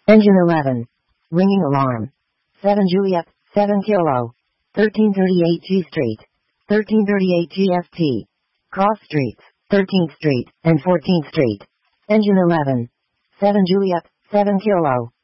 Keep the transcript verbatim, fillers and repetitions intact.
Engine eleven. Ringing alarm. seven Juliet, seven Kilo. thirteen thirty-eight G Street. thirteen thirty-eight G S T. Cross streets, thirteenth Street and fourteenth Street. Engine eleven. seven Juliet, seven Kilo.